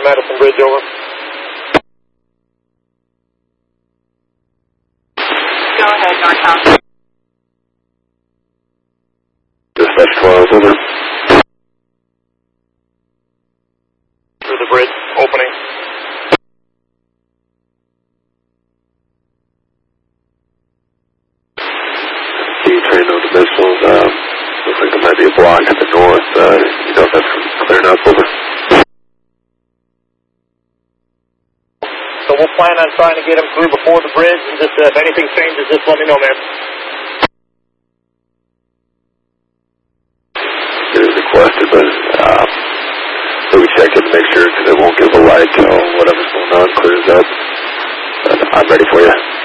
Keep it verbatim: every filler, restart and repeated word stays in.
on Madison Bridge, over. Go ahead, northbound. Dispatch twelve, over. Through the bridge, opening. D train on the missiles, uh, looks like there might be a block to the north, uh, you know if that's clear enough, over. So we'll plan on trying to get him through before the bridge, and just uh, if anything changes, just let me know, man. It is requested, but, um, so we checked it to make sure, because it won't give a light till whatever's going on clears up. Uh, I'm ready for you.